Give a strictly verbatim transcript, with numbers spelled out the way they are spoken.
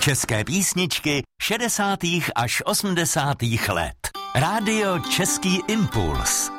České písničky šedesátých až osmdesátých let. Rádio Český impuls.